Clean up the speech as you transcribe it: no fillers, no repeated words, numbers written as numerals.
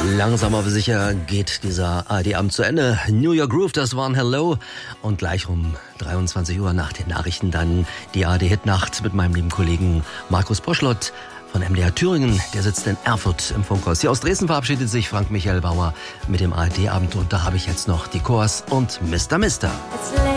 Langsam aber sicher geht dieser ARD-Abend zu Ende. New York Groove, das war ein Hello. Und gleich um 23 Uhr nach den Nachrichten dann die ARD-Hitnacht mit meinem lieben Kollegen Markus Poschlott von MDR Thüringen. Der sitzt in Erfurt im Funkhaus. Hier aus Dresden verabschiedet sich Frank Michael Bauer mit dem ARD-Abend. Und da habe ich jetzt noch die Chors und Mr. Mister.